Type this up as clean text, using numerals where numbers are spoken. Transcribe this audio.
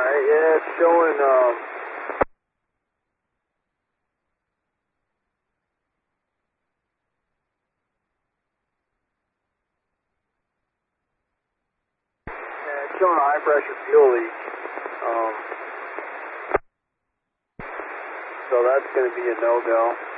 Alright, yeah, it's showing, yeah, it's showing a high pressure fuel leak. So that's going to be a no-go.